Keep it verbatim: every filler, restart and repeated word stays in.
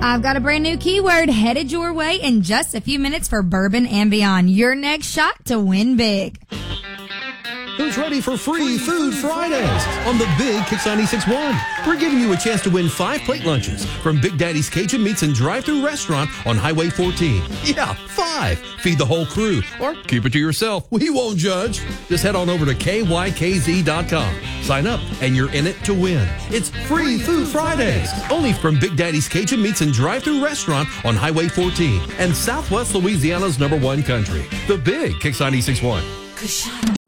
I've got a brand new keyword headed your way in just a few minutes for Bourbon and Beyond. Your next shot to win big. Who's ready for Free Food Fridays on the Big Kix ninety-six point one? We're giving you a chance to win five plate lunches from Big Daddy's Cajun Meats and Drive-Thru Restaurant on Highway fourteen. Yeah, five. Feed the whole crew or keep it to yourself. We won't judge. Just head on over to K Y K Z dot com. Sign up and you're in it to win. It's Free Food Fridays, only from Big Daddy's Cajun Meats and Drive-Thru Restaurant on Highway fourteen and Southwest Louisiana's number one country. The Big Kix ninety-six point one.